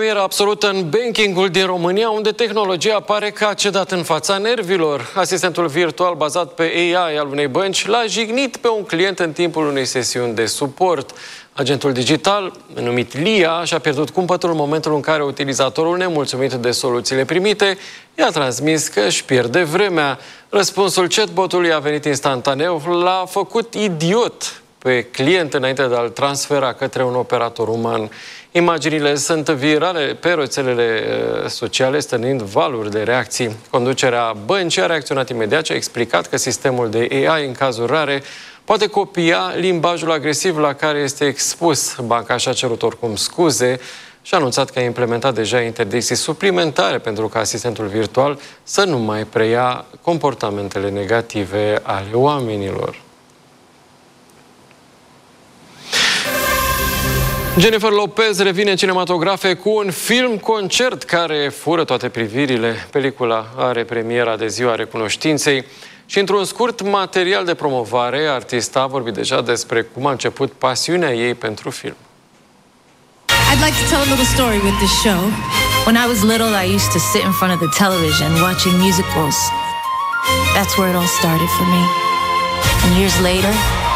premieră absolută în bankingul din România, unde tehnologia pare că a cedat în fața nervilor. Asistentul virtual bazat pe AI al unei bănci l-a jignit pe un client în timpul unei sesiuni de suport. Agentul digital, numit Lia, și-a pierdut cumpătul în momentul în care utilizatorul, nemulțumit de soluțiile primite, i-a transmis că își pierde vremea. Răspunsul chatbotului a venit instantaneu, l-a făcut idiot pe client înainte de a-l transfera către un operator uman. Imaginile sunt virale pe rețelele sociale, stârnind valuri de reacții. Conducerea băncii a reacționat imediat și a explicat că sistemul de AI, în cazuri rare, poate copia limbajul agresiv la care este expus. Banca și-a cerut oricum scuze și a anunțat că a implementat deja interdicții suplimentare pentru ca asistentul virtual să nu mai preia comportamentele negative ale oamenilor. Jennifer Lopez revine în cinematografe cu un film-concert care fură toate privirile. Pelicula are premiera de Ziua Recunoștinței și într-un scurt material de promovare, artista a vorbit deja despre cum a început pasiunea ei pentru film. I'd like to tell a little story with this show. When I was little, I used to sit in front of the television watching musicals. That's where it all started for me. And years later,